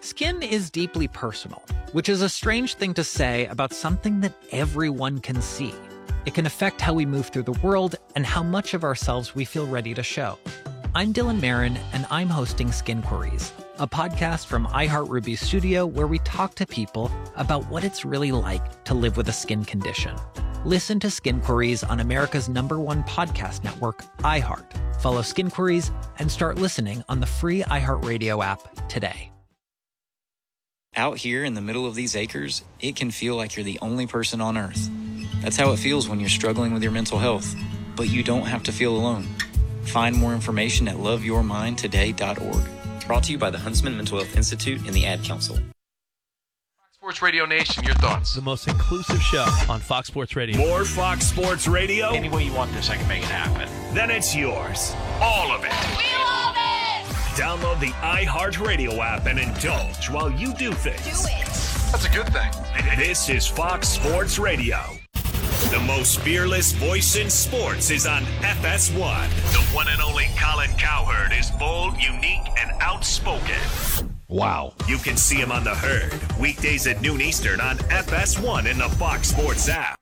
Skin is deeply personal, which is a strange thing to say about something that everyone can see. It can affect how we move through the world and how much of ourselves we feel ready to show. I'm Dylan Marin, and I'm hosting Skin Queries, a podcast from iHeartRuby's studio where we talk to people about what it's really like to live with a skin condition. Listen to Skin Queries on America's #1 podcast network, iHeart. Follow Skin Queries and start listening on the free iHeartRadio app today. Out here in the middle of these acres, it can feel like you're the only person on Earth. That's how it feels when you're struggling with your mental health. But you don't have to feel alone. Find more information at loveyourmindtoday.org. Brought to you by the Huntsman Mental Health Institute and the Ad Council. Fox Sports Radio Nation, your thoughts? The most inclusive show on Fox Sports Radio. More Fox Sports Radio? Any way you want this, I can make it happen. Then it's yours. All of it. We love it! Download the iHeartRadio app and indulge while you do things. Do it! That's a good thing. This is Fox Sports Radio. The most fearless voice in sports is on FS1. The one and only Colin Cowherd is bold, unique, and outspoken. Wow. You can see him on The Herd, weekdays at noon Eastern on FS1 in the Fox Sports app.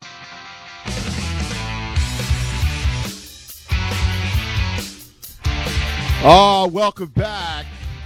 Welcome back,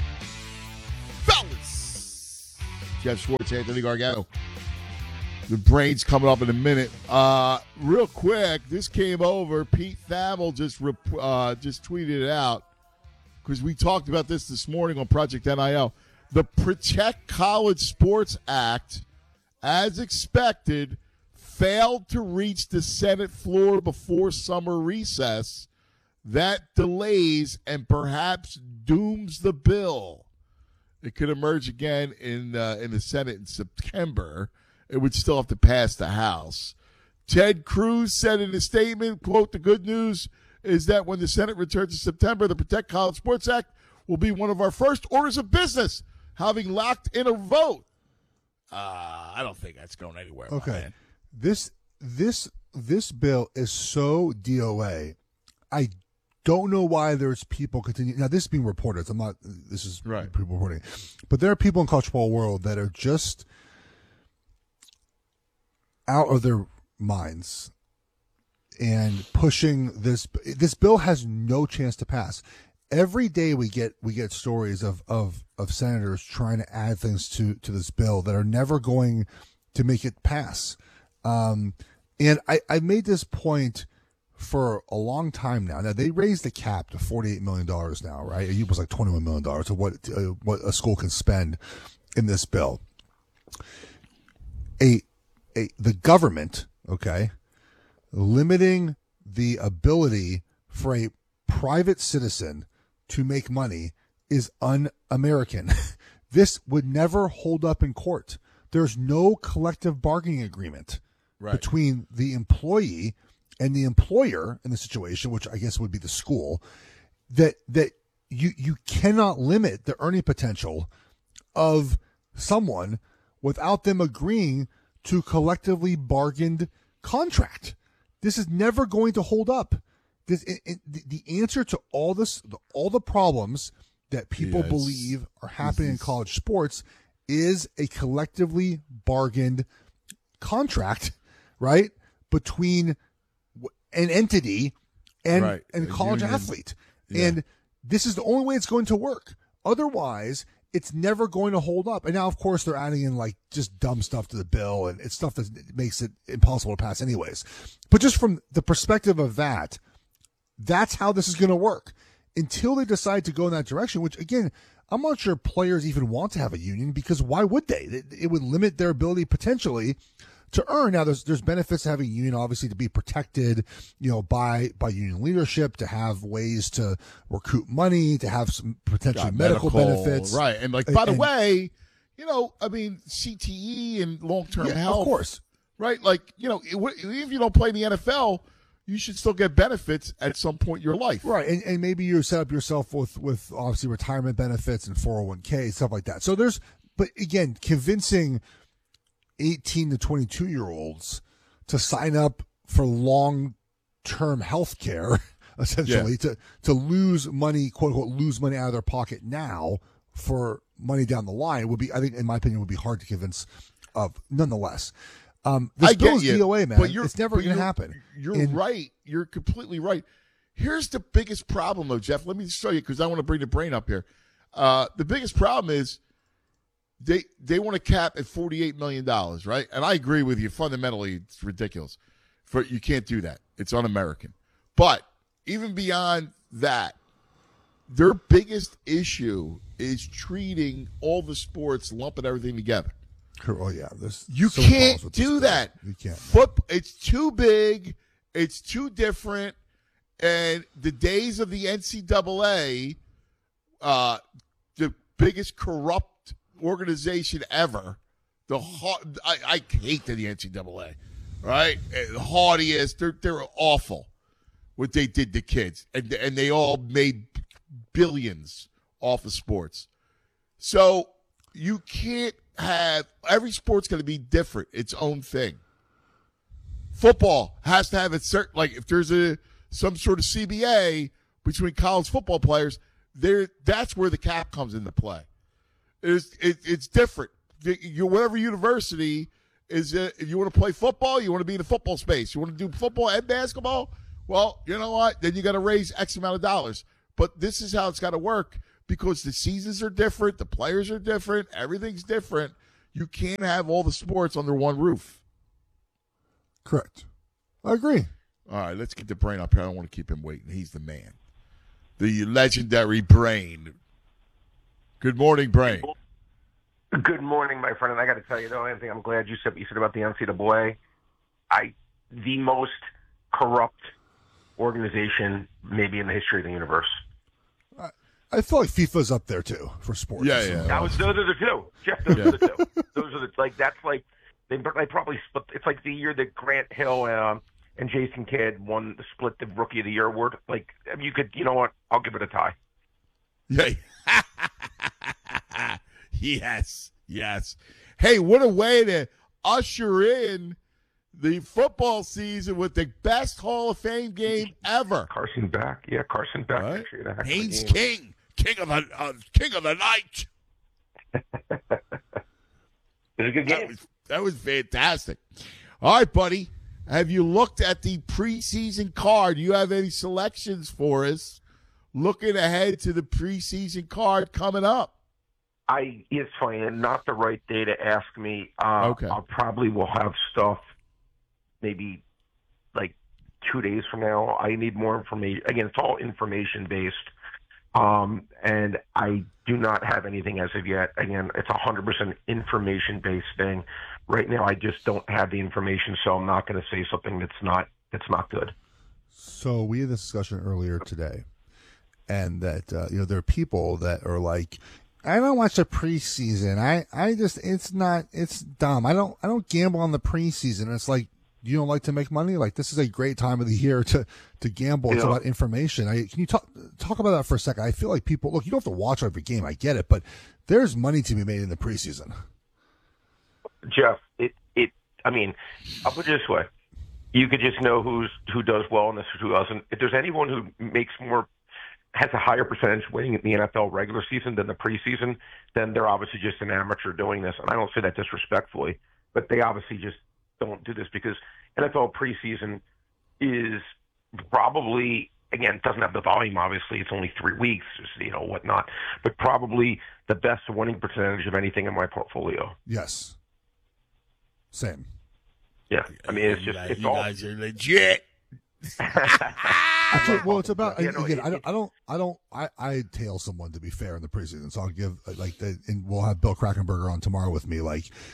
fellas. Jeff Schwartz, Anthony Gargano. The brain's coming up in a minute. Real quick, this came over. Pete Thamel just tweeted it out because we talked about this morning on Project NIL. The Protect College Sports Act, as expected, failed to reach the Senate floor before summer recess. That delays and perhaps dooms the bill. It could emerge again in the Senate in September. It would still have to pass the House. Ted Cruz said in a statement, quote, "The good news is that when the Senate returns in September, the Protect College Sports Act will be one of our first orders of business, having locked in a vote." I don't think that's going anywhere. Okay. This bill is so DOA. I don't know why there's people continue. Now, this is being reported. This is right. People reporting. But there are people in college football world that are just out of their minds and pushing this. This bill has no chance to pass. Every day we get stories of senators trying to add things to this bill that are never going to make it pass. And I made this point for a long time now. Now, they raised the cap to $48 million now, right? It was like $21 million of what a school can spend in this bill. The government, okay, limiting the ability for a private citizen to make money is un-American. This would never hold up in court. There's no collective bargaining agreement between the employee and the employer in the situation, which I guess would be the school, that you cannot limit the earning potential of someone without them agreeing to collectively bargained contract. This is never going to hold up. The answer to all the problems that people believe are happening in college sports is a collectively bargained contract, right, between an entity and college athlete. Yeah. And this is the only way it's going to work. Otherwise, it's never going to hold up. And now, of course, they're adding in like just dumb stuff to the bill, and it's stuff that makes it impossible to pass anyways. But just from the perspective of that, that's how this is going to work until they decide to go in that direction, which, again, I'm not sure players even want to have a union, because why would they? It would limit their ability potentially to earn. Now, there's benefits to having a union, obviously, to be protected, by union leadership, to have ways to recruit money, to have some potentially medical benefits. Right. And by the way, CTE and long-term health. Of course. Right. If you don't play in the NFL, you should still get benefits at some point in your life. Right. And maybe you set up yourself with obviously retirement benefits and 401k, stuff like that. So but again, convincing 18 to 22-year-olds to sign up for long-term health care, essentially, to lose money, quote-unquote, lose money out of their pocket now for money down the line would be, I think, in my opinion, would be hard to convince of. Nonetheless, this bill is DOA, man. It's never going to happen. You're right. You're completely right. Here's the biggest problem, though, Jeff. Let me show you because I want to bring the brain up here. The biggest problem is they want to cap at $48 million, right? And I agree with you. Fundamentally, it's ridiculous. You can't do that. It's un-American. But even beyond that, their biggest issue is treating all the sports, lumping everything together. Oh, yeah. You can't do that. You can't. It's too big. It's too different. And the days of the NCAA, the biggest corrupt organization ever, I hate the NCAA, right? The haughtiest. They're awful what they did to kids. And they all made billions off of sports. So you can't have – every sport's going to be different, its own thing. Football has to have a certain – like if there's some sort of CBA between college football players, that's where the cap comes into play. It's different. Whatever university is, if you want to play football, you want to be in the football space. You want to do football and basketball, well, you know what? Then you got to raise X amount of dollars. But this is how it's got to work because the seasons are different, the players are different, everything's different. You can't have all the sports under one roof. Correct. I agree. All right, let's get the brain up here. I don't want to keep him waiting. He's the man. The legendary Brain. Good morning, Brain. Good morning, my friend. And I got to tell you, though, Anthony, I'm glad you said what you said about the NCAA. The most corrupt organization maybe in the history of the universe. I feel like FIFA's up there, too, for sports. Yeah. Those are the two. Jeff, those are the two. Those are the, like, that's like, they probably split, it's like the year that Grant Hill and Jason Kidd split the Rookie of the Year award. Like, you could, you know what? I'll give it a tie. Yeah. Yes. Hey, what a way to usher in the football season with the best Hall of Fame game ever. Carson Beck. Yeah, Carson Beck. Right? Actually, Haynes King of the night. It was a good game. That was fantastic. All right, buddy. Have you looked at the preseason card? Do you have any selections for us looking ahead to the preseason card coming up? It's funny, and not the right day to ask me. Okay. I probably will have stuff maybe like 2 days from now. I need more information. Again, it's all information-based, and I do not have anything as of yet. Again, it's 100% information-based thing. Right now, I just don't have the information, so I'm not going to say something that's not good. So we had this discussion earlier today, and that there are people that are like, I don't watch the preseason. It's dumb. I don't gamble on the preseason. It's like, you don't like to make money? Like, this is a great time of the year to gamble. It's about information. Can you talk about that for a second? I feel like people, look, you don't have to watch every game. I get it, but there's money to be made in the preseason. Jeff, I mean, I'll put it this way. You could just know who does well in this, who doesn't. If there's anyone who has a higher percentage winning in the NFL regular season than the preseason, then they're obviously just an amateur doing this. And I don't say that disrespectfully, but they obviously just don't do this because NFL preseason is probably, again, it doesn't have the volume, obviously. It's only 3 weeks, whatnot, but probably the best winning percentage of anything in my portfolio. Yes. Same. Yeah. I mean, it's just, it's all. You guys are legit. Well, it's about again. I tail someone to be fair in the preseason, so I'll give and we'll have Bill Krackomberger on tomorrow with me.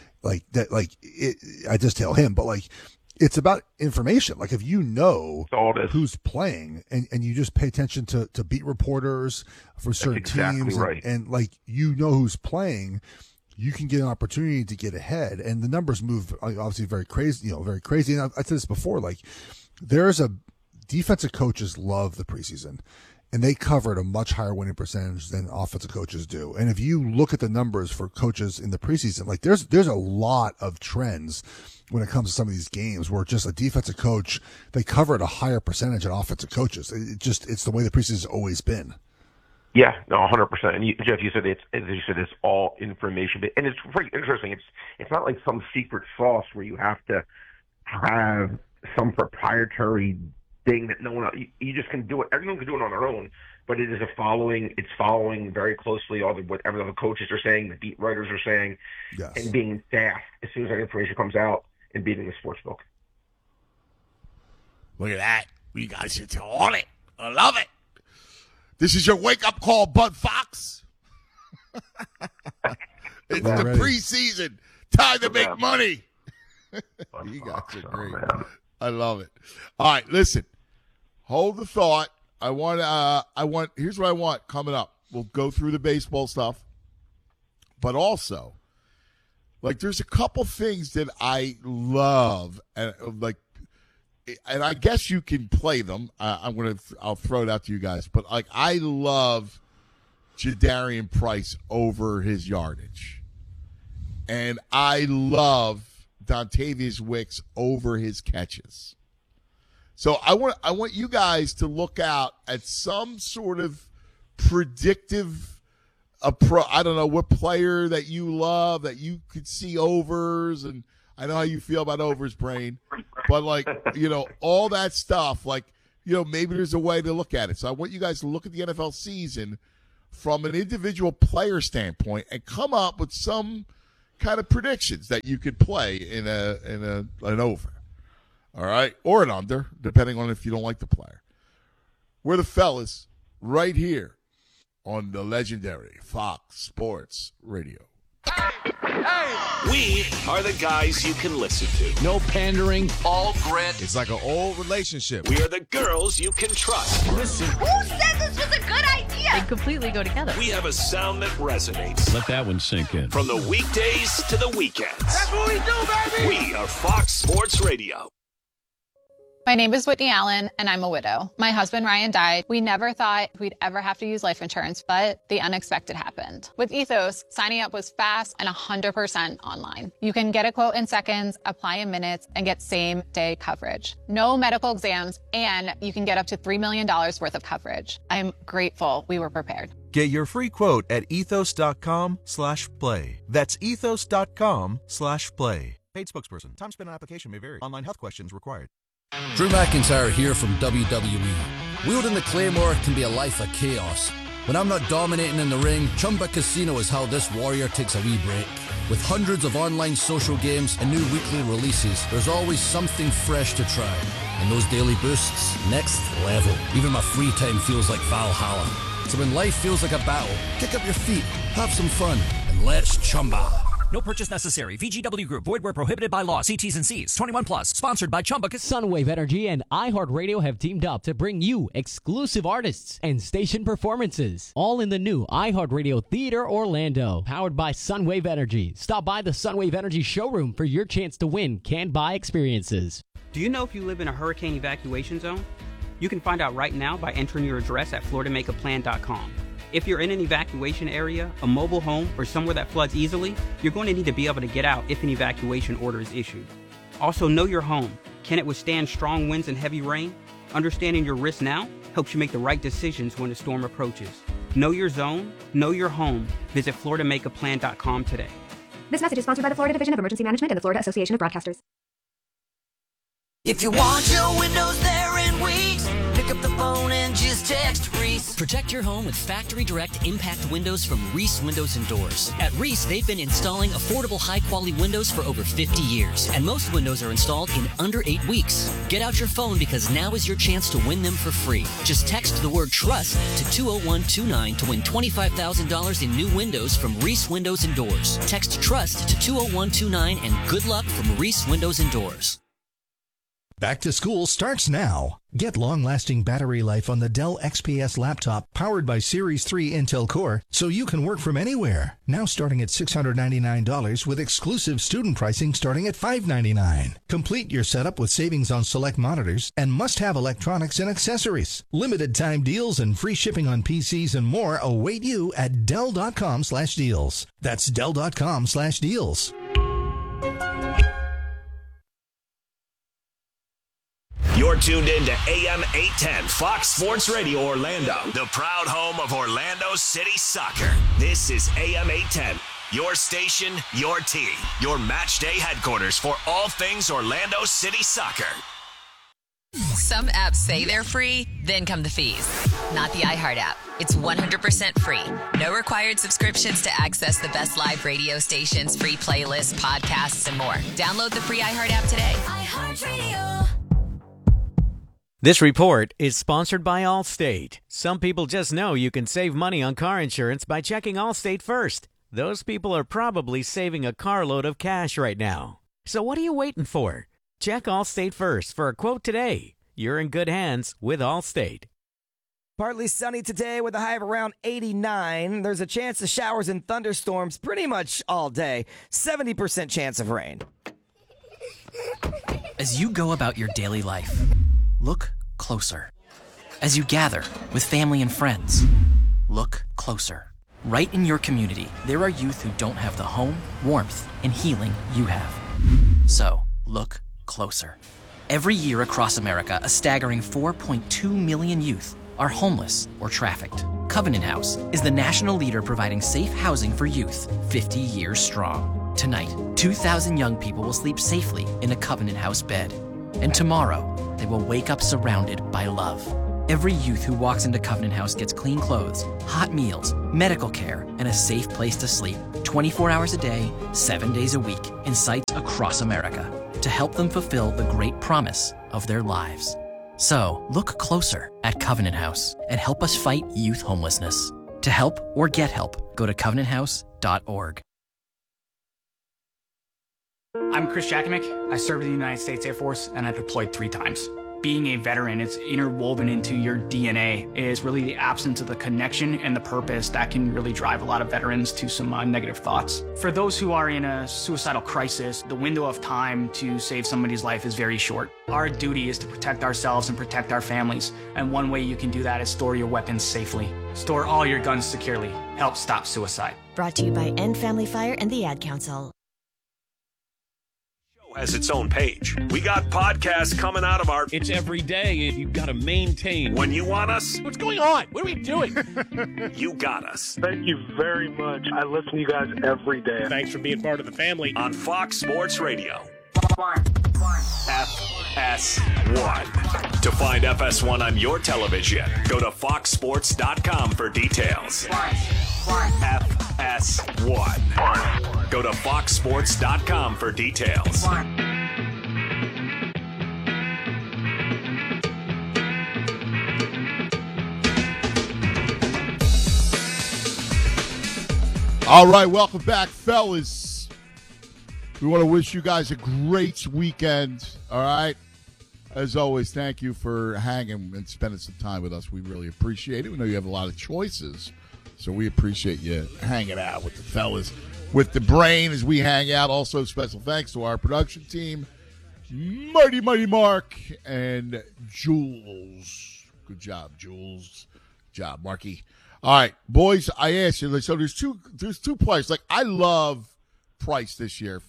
I just tail him, but it's about information. Like if you know who's playing and you just pay attention to beat reporters for certain teams, right. and who's playing, you can get an opportunity to get ahead. And the numbers move obviously very crazy. Very crazy. And I said this before. There's a defensive coaches love the preseason, and they cover at a much higher winning percentage than offensive coaches do. And if you look at the numbers for coaches in the preseason, there's a lot of trends when it comes to some of these games where just a defensive coach, they cover at a higher percentage than offensive coaches. It's the way the preseason has always been. Yeah, no, 100%. And Jeff, you said it's all information, and it's very interesting. It's not like some secret sauce where you have to have some proprietary thing that no one else. You just can do it. Everyone can do it on their own, but it is It's following very closely whatever the coaches are saying, the beat writers are saying, Yes. and being fast as soon as that information comes out and beating the sports book. Look at that. You guys should on it. I love it. This is your wake-up call, Bud Fox. It's the preseason. Time to make money. You guys are great. I love it. All right, listen. Hold the thought. Here's what I want coming up. We'll go through the baseball stuff. But also, there's a couple things that I love, and I guess you can play them. I'll throw it out to you guys. But I love Jadarian Price over his yardage, and I love Dontavius Wicks over his catches. So I want you guys to look out at some sort of predictive I don't know what player that you love that you could see overs, and I know how you feel about overs, Brain, but all that stuff, maybe there's a way to look at it. So I want you guys to look at the NFL season from an individual player standpoint and come up with some kind of predictions that you could play in an over. All right? Or an under, depending on if you don't like the player. We're the fellas right here on the legendary Fox Sports Radio. We are the guys you can listen to. No pandering. All grit. It's like an old relationship. We are the girls you can trust. Listen. Who said this was a good idea? They completely go together. We have a sound that resonates. Let that one sink in. From the weekdays to the weekends. That's what we do, baby. We are Fox Sports Radio. My name is Whitney Allen, and I'm a widow. My husband, Ryan, died. We never thought we'd ever have to use life insurance, but the unexpected happened. With Ethos, signing up was fast and 100% online. You can get a quote in seconds, apply in minutes, and get same-day coverage. No medical exams, and you can get up to $3 million worth of coverage. I'm grateful we were prepared. Get your free quote at ethos.com/play. That's ethos.com/play. Paid spokesperson. Time spent on application may vary. Online health questions required. Drew McIntyre here from WWE. Wielding the Claymore can be a life of chaos. When I'm not dominating in the ring, Chumba Casino is how this warrior takes a wee break. With hundreds of online social games and new weekly releases, there's always something fresh to try. And those daily boosts, next level. Even my free time feels like Valhalla. So when life feels like a battle, kick up your feet, have some fun, and let's Chumba. No purchase necessary. VGW Group. Void where prohibited by law. See T's and C's. 21 plus. Sponsored by Chumba. Sunwave Energy and iHeartRadio have teamed up to bring you exclusive artists and station performances. All in the new iHeartRadio Theater Orlando. Powered by Sunwave Energy. Stop by the Sunwave Energy showroom for your chance to win can-buy experiences. Do you know if you live in a hurricane evacuation zone? You can find out right now by entering your address at FloridaMakeAPlan.com. If you're in an evacuation area, a mobile home, or somewhere that floods easily, you're going to need to be able to get out if an evacuation order is issued. Also, know your home. Can it withstand strong winds and heavy rain? Understanding your risk now helps you make the right decisions when a storm approaches. Know your zone, know your home. Visit FloridaMakeAPlan.com today. This message is sponsored by the Florida Division of Emergency Management and the Florida Association of Broadcasters. If you want your windows there in weeks, pick up the phone and just text Reese. Protect your home with Factory Direct Impact Windows from Reese Windows and Doors. At Reese, they've been installing affordable, high-quality windows for over 50 years, and most windows are installed in under 8 weeks. Get out your phone because now is your chance to win them for free. Just text the word TRUST to 20129 to win $25,000 in new windows from Reese Windows and Doors. Text TRUST to 20129 and good luck from Reese Windows and Doors. Back to school starts now. Get long-lasting battery life on the Dell XPS laptop powered by Series 3 Intel Core so you can work from anywhere. Now starting at $699 with exclusive student pricing starting at $599. Complete your setup with savings on select monitors and must-have electronics and accessories. Limited time deals and free shipping on PCs and more await you at Dell.com/deals. That's Dell.com/deals. You're tuned in to AM 810 Fox Sports Radio Orlando, the proud home of Orlando City Soccer. This is AM 810, your station, your team, your match day headquarters for all things Orlando City Soccer. Some apps say they're free, then come the fees. Not the iHeart app. It's 100% free. No required subscriptions to access the best live radio stations, free playlists, podcasts, and more. Download the free iHeart app today. iHeartRadio. This report is sponsored by Allstate. Some people just know you can save money on car insurance by checking Allstate first. Those people are probably saving a carload of cash right now. So what are you waiting for? Check Allstate first for a quote today. You're in good hands with Allstate. Partly sunny today with a high of around 89. There's a chance of showers and thunderstorms pretty much all day. 70% chance of rain. As you go about your daily life, look closer. As you gather with family and friends, look closer. Right in your community, there are youth who don't have the home, warmth, and healing you have. So, look closer. Every year across America, a staggering 4.2 million youth are homeless or trafficked. Covenant House is the national leader providing safe housing for youth, 50 years strong. Tonight, 2,000 young people will sleep safely in a Covenant House bed. And tomorrow, they will wake up surrounded by love. Every youth who walks into Covenant House gets clean clothes, hot meals, medical care, and a safe place to sleep 24 hours a day, 7 days a week, in sites across America to help them fulfill the great promise of their lives. So, look closer at Covenant House and help us fight youth homelessness. To help or get help, go to covenanthouse.org. I'm Chris Jakimick. I served in the United States Air Force and I deployed 3 times. Being a veteran, it's interwoven into your DNA. It is really the absence of the connection and the purpose that can really drive a lot of veterans to some negative thoughts. For those who are in a suicidal crisis, the window of time to save somebody's life is very short. Our duty is to protect ourselves and protect our families. And one way you can do that is store your weapons safely. Store all your guns securely. Help stop suicide. Brought to you by End Family Fire and the Ad Council. Has its own page. We got podcasts coming out of our... It's every day. You've got to maintain. When you want us... What's going on? What are we doing? You got us. Thank you very much. I listen to you guys every day. Thanks for being part of the family. On Fox Sports Radio. FS1. To find FS1 on your television, go to foxsports.com for details. FS1. Go to foxsports.com for details. All right, welcome back, fellas. We want to wish you guys a great weekend, all right? As always, thank you for hanging and spending some time with us. We really appreciate it. We know you have a lot of choices, so we appreciate you hanging out with the fellas, with the brain as we hang out. Also, special thanks to our production team, Mighty Mark and Jules. Good job, Jules. Good job, Marky. All right, boys, I asked you, so there's two players. Like, I love Price this year.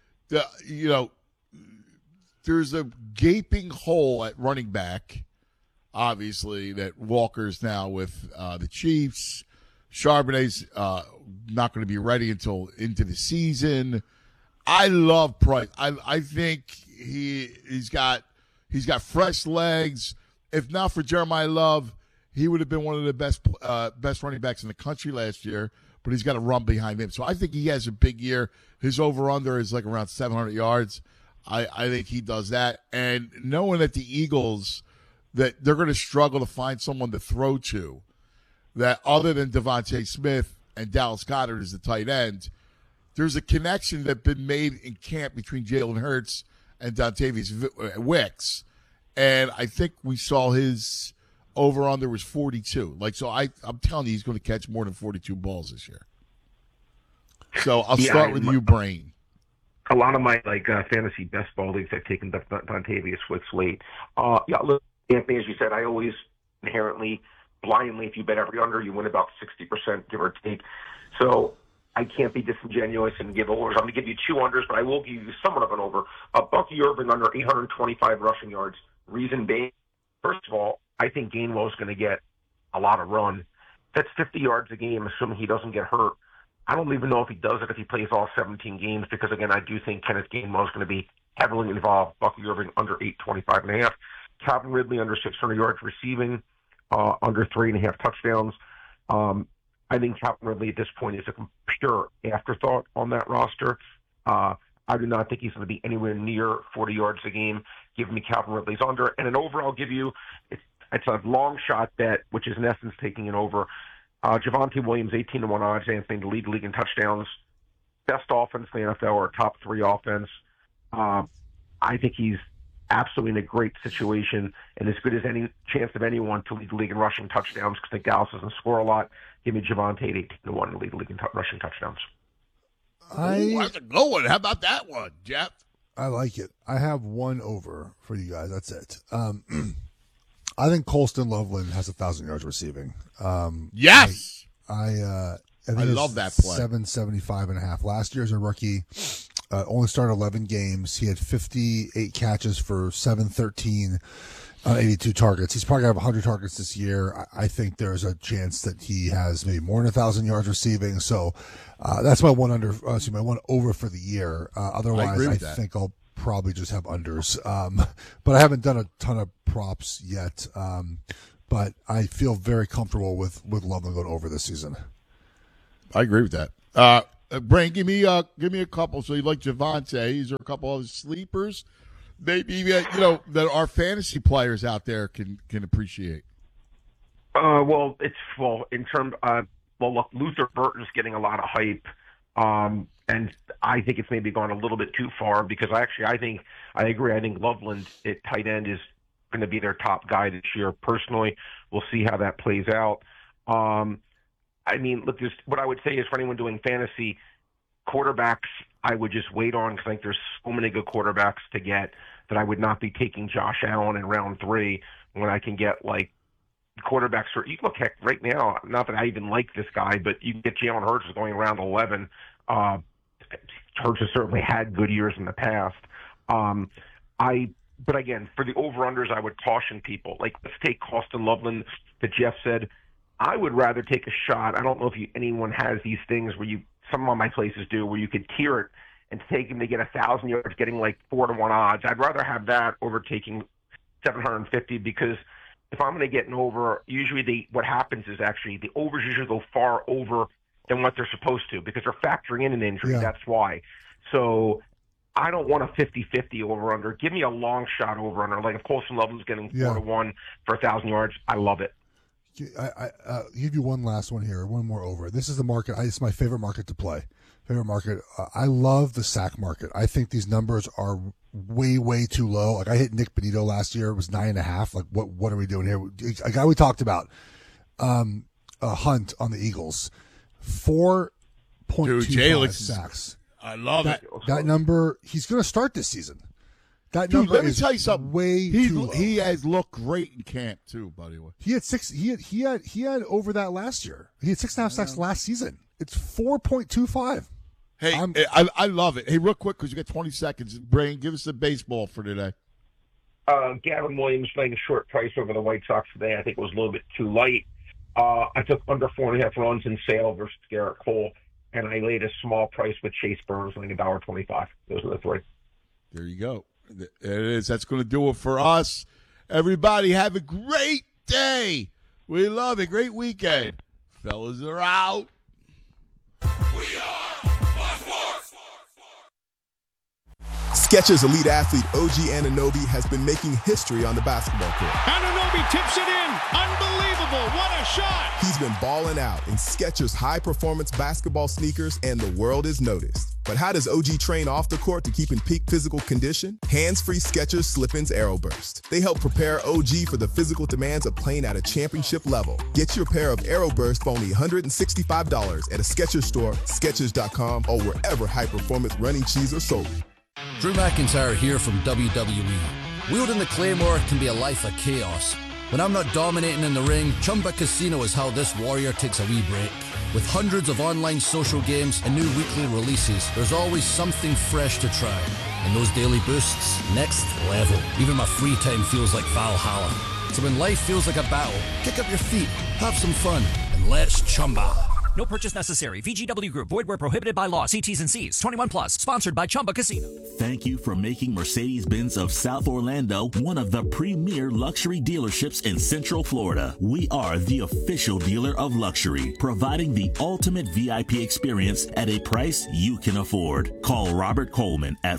There's a gaping hole at running back, obviously, that Walker's now with the Chiefs. Charbonnet's not going to be ready until into the season. I love Price. I think he's got fresh legs. If not for Jeremiah Love, he would have been one of the best running backs in the country last year, but he's got a run behind him. So I think he has a big year. His over-under is like around 700 yards. I think he does that. And knowing that the Eagles, that they're going to struggle to find someone to throw to, that other than Devontae Smith and Dallas Goedert as the tight end, there's a connection that's been made in camp between Jalen Hurts and Dontavius Wicks. And I think we saw his over-under was 42. So I'm telling you, he's going to catch more than 42 balls this year. So I'll start with you, Brain. A lot of my fantasy best ball leagues, I've taken Dontavius Wicks late. Look, Anthony, as you said, I always inherently, blindly, if you bet every under, you win about 60%, give or take. So I can't be disingenuous and give overs. I'm going to give you 2 unders, but I will give you somewhat of an over. Bucky Irving under 825 rushing yards Reason being, first of all, I think Gainwell is going to get a lot of run. That's 50 yards a game, assuming he doesn't get hurt. I don't even know if he does it if he plays all 17 games, because, again, I do think Kenneth Gainwell is going to be heavily involved. Bucky Irving under 825.5. Calvin Ridley under 600 yards receiving, under 3.5 touchdowns. I think Calvin Ridley at this point is a pure afterthought on that roster. I do not think he's going to be anywhere near 40 yards a game. Give me Calvin Ridley's under. And an over, I'll give you, it's a long shot bet, which is in essence taking an over. Javonte Williams, 18-1 odds, Anthony, to lead the league in touchdowns. Best offense in the NFL, or top 3 offense. I think he's absolutely in a great situation and as good as any chance of anyone to lead the league in rushing touchdowns, because I think Dallas doesn't score a lot. Give me Javonte at 18-1 to lead the league in rushing touchdowns. That's a good one. How about that one, Jeff? I like it. I have one over for you guys. That's it. I think Colston Loveland has 1,000 yards receiving. Yes. I I love that play. 775.5. Last year as a rookie, only started 11 games. He had 58 catches for 713 on 82 targets. He's probably going to have 100 targets this year. I think there's a chance that he has maybe more than 1,000 yards receiving. So that's my one over for the year. Otherwise, I think I'll probably just have unders. But I haven't done a ton of props yet. But I feel very comfortable with Loveland going over this season. I agree with that. Brain, give me a couple. So you like Javonte? These are a couple of sleepers, maybe that our fantasy players out there can appreciate. Look, Luther Burton's getting a lot of hype, and I think it's maybe gone a little bit too far, because I agree. I think Loveland at tight end is going to be their top guy this year. Personally, we'll see how that plays out. Look, what I would say is, for anyone doing fantasy, quarterbacks I would just wait on, because I think there's so many good quarterbacks to get that I would not be taking Josh Allen in round 3 when I can get quarterbacks. You look, heck, right now, not that I even like this guy, but you can get Jalen Hurts going around 11. Hurts has certainly had good years in the past. But again, for the over-unders, I would caution people. Let's take Colston Loveland that Jeff said. I would rather take a shot. I don't know if anyone has these things where some of my places do, where you could tier it and take him to get 1,000 yards, getting 4-1 odds. I'd rather have that over taking 750, because if I'm going to get an over, usually what happens is actually the overs usually go far over than what they're supposed to, because they're factoring in an injury. Yeah. That's why. So I don't want a 50-50 over-under. Give me a long shot over-under. If Colston Loveland's getting 4-1 for 1,000 yards, I love it. I'll give you one last one here, one more over. This is the market. It's my favorite market to play. Favorite market. I love the sack market. I think these numbers are way, way too low. I hit Nick Benito last year. It was 9.5. What are we doing here? A guy we talked about, Hunt on the Eagles, 4.25 sacks. I love it. That number, he's going to start this season. That Dude, number let me is tell you something. Way too low. He has looked great in camp too, buddy. He had 6. He had over that last year. He had 6.5 sacks last season. It's 4.25. Hey, I love it. Hey, real quick, because you got 20 seconds. Brain, give us the baseball for today. Gavin Williams playing a short price over the White Sox today. I think it was a little bit too light. I took under 4.5 runs in Sale versus Garrett Cole, and I laid a small price with Chase Burns, like $1.25. Those are the 3. There you go. There it is. That's going to do it for us. Everybody have a great day. We love it. Great weekend. Fellas are out. We are Sports. Skechers elite athlete OG Anunoby has been making history on the basketball court. Anunoby tips it in. Unbelievable. What a shot. He's been balling out in Skechers high-performance basketball sneakers, and the world is noticed. But how does OG train off the court to keep in peak physical condition? Hands-free Skechers Slip-ins AeroBurst. They help prepare OG for the physical demands of playing at a championship level. Get your pair of AeroBurst for only $165 at a Skechers store, Skechers.com, or wherever high-performance running shoes are sold. Drew McIntyre here from WWE. Wielding the Claymore can be a life of chaos. When I'm not dominating in the ring, Chumba Casino is how this warrior takes a wee break. With hundreds of online social games and new weekly releases, there's always something fresh to try. And those daily boosts, next level. Even my free time feels like Valhalla. So when life feels like a battle, kick up your feet, have some fun, and let's Chumba. No purchase necessary. VGW Group. Void where prohibited by law. See T's and C's. 21 plus. Sponsored by Chumba Casino. Thank you for making Mercedes-Benz of South Orlando one of the premier luxury dealerships in Central Florida. We are the official dealer of luxury, providing the ultimate VIP experience at a price you can afford. Call Robert Coleman at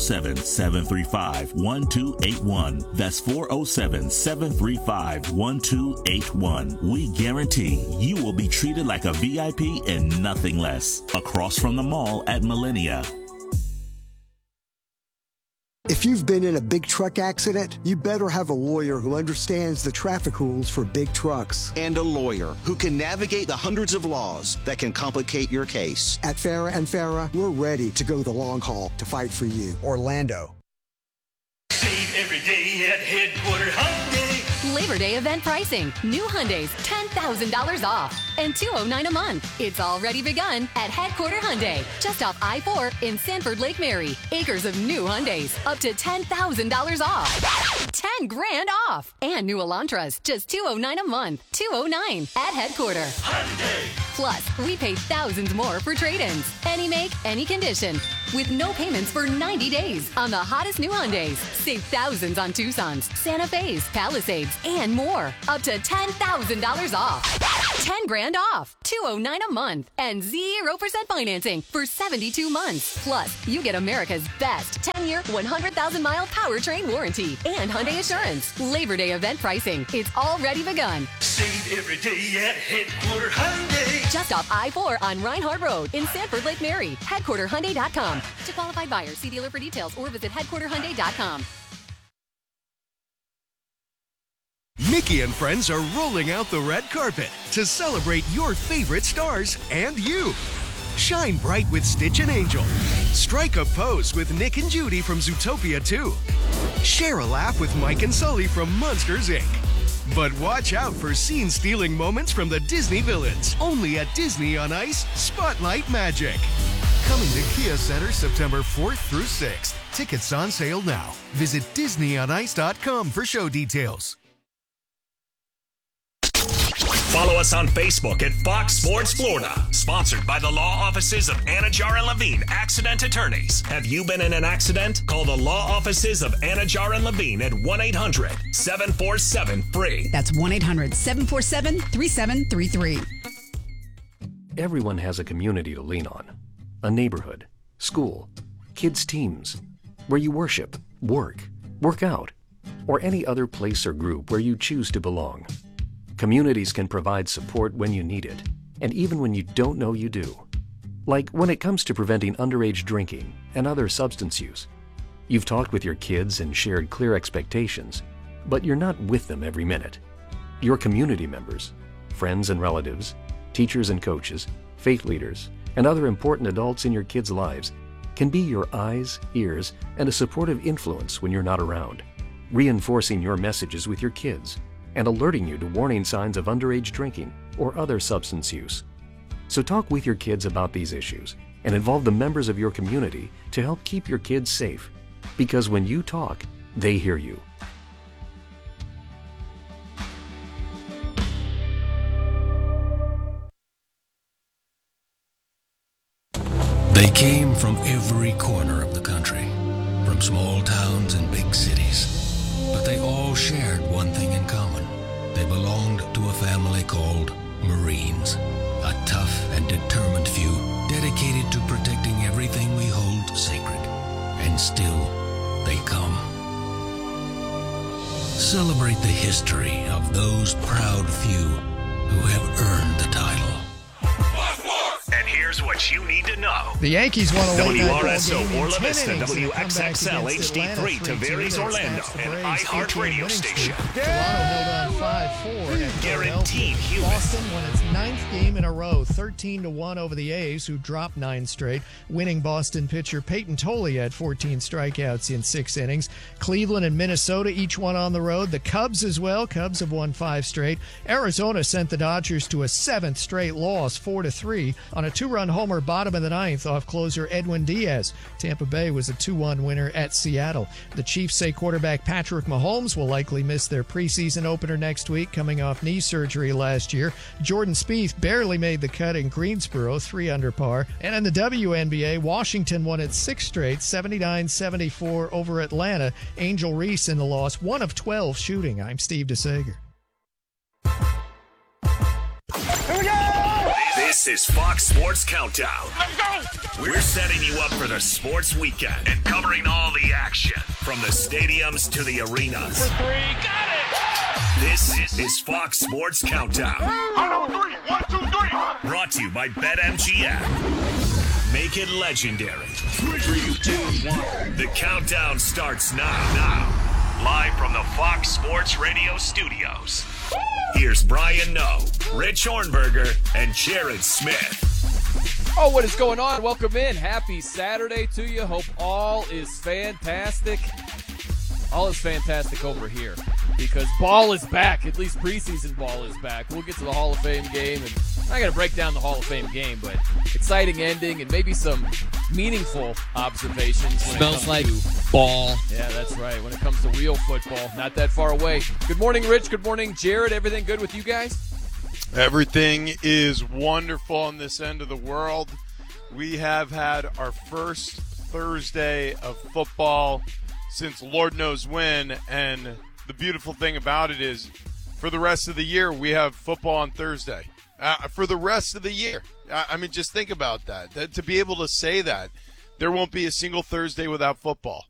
407-735-1281. That's 407-735-1281. We guarantee you will be treated like a VIP and nothing less. Across from the mall at Millennia. If you've been in a big truck accident, you better have a lawyer who understands the traffic rules for big trucks. And a lawyer who can navigate the hundreds of laws that can complicate your case. At Farah and Farah, we're ready to go the long haul to fight for you. Orlando. Save every day at Headquarter Hyundai. Labor Day event pricing. New Hyundais, $10,000 off. And $209 a month. It's already begun at Headquarter Hyundai. Just off I-4 in Sanford Lake Mary. Acres of new Hyundais. Up to $10,000 off. $10,000 off. And new Elantras. Just $209 a month. $209 at Headquarter. Hyundai. Plus, we pay thousands more for trade-ins. Any make, any condition. With no payments for 90 days on the hottest new Hyundais. Save thousands on Tucsons, Santa Fe's, Palisades, and more. Up to $10,000 off. $10,000 off. $209 a month. And 0% financing for 72 months. Plus, you get America's best 10-year, 100,000-mile powertrain warranty and Hyundai Assurance. Labor Day event pricing. It's already begun. Save every day at Headquarter Hyundai. Just off I-4 on Reinhardt Road in Sanford Lake Mary. HeadquarterHyundai.com. To qualified buyers, see dealer for details or visit HeadquarterHyundai.com. Mickey and friends are rolling out the red carpet to celebrate your favorite stars and you. Shine bright with Stitch and Angel. Strike a pose with Nick and Judy from Zootopia 2. Share a laugh with Mike and Sully from Monsters, Inc. But watch out for scene-stealing moments from the Disney villains. Only at Disney on Ice Spotlight Magic. Coming to Kia Center September 4th through 6th. Tickets on sale now. Visit DisneyOnIce.com for show details. Follow us on Facebook at Fox Sports Florida. Sponsored by the law offices of Anajar and Levine, accident attorneys. Have you been in an accident? Call the law offices of Anajar and Levine at 1-800-747-FREE. That's 1-800-747-3733. Everyone has a community to lean on. A neighborhood, school, kids' teams, where you worship, work out, or any other place or group where you choose to belong. Communities can provide support when you need it, and even when you don't know you do. Like when it comes to preventing underage drinking and other substance use. You've talked with your kids and shared clear expectations, but you're not with them every minute. Your community members, friends and relatives, teachers and coaches, faith leaders, and other important adults in your kids' lives can be your eyes, ears, and a supportive influence when you're not around, reinforcing your messages with your kids and alerting you to warning signs of underage drinking or other substance use. So talk with your kids about these issues and involve the members of your community to help keep your kids safe. Because when you talk, they hear you. They came from every corner of the country, from small towns and big cities. But they all shared one thing in common. They belonged to a family called Marines, a tough and determined few dedicated to protecting everything we hold sacred. And still, they come. Celebrate the history of those proud few who have earned the title. And here's what you need to know. The Yankees won a late night ball WRSO game Or in La 10 Vista, innings in a comeback WXXL against HD3, Atlanta, 3-2. Tavares, That Orlando, snaps the and Braves' iHeart 18 Radio winning station. streak. Toronto held on 5-4 at Guaranteed Philadelphia. Boston won its 9th game in a row, 13-1 over the A's, who dropped 9 straight. Winning Boston pitcher Peyton Tolley had 14 strikeouts in 6 innings. Cleveland and Minnesota each won on the road. The Cubs as well. Cubs have won 5 straight. Arizona sent the Dodgers to a 7th straight loss, 4-3, on a 2-run homer bottom of the 9th off closer Edwin Diaz. Tampa Bay was a 2-1 winner at Seattle. The Chiefs say quarterback Patrick Mahomes will likely miss their preseason opener next week, coming off knee surgery last year. Jordan Spieth barely made the cut in Greensboro, 3 under par. And in the WNBA, Washington won its 6th straight, 79-74 over Atlanta. Angel Reese in the loss, 1 of 12 shooting. I'm Steve DeSager. Here we go! This is Fox Sports Countdown. Let's go! We're setting you up for the sports weekend and covering all the action from the stadiums to the arenas. For 3, got it! This is Fox Sports Countdown. 1, 2, 3. Brought to you by BetMGM. Make it legendary. 3, 2, 1. The countdown starts now. Live from the Fox Sports Radio studios. Here's Brian Noe, Rich Hornberger, and Jared Smith. Oh, what is going on? Welcome in. Happy Saturday to you. Hope all is fantastic. All is fantastic over here because ball is back. At least preseason ball is back. We'll get to the Hall of Fame game, and I'm not going to break down the Hall of Fame game, but exciting ending and maybe some meaningful observations. Smells like ball. Yeah, that's right. When it comes to real football, not that far away. Good morning, Rich. Good morning, Jared. Everything good with you guys? Everything is wonderful on this end of the world. We have had our first Thursday of football since Lord knows when, and the beautiful thing about it is for the rest of the year we have football on Thursday. For the rest of the year. I mean, just think about that. To be able to say that there won't be a single Thursday without football.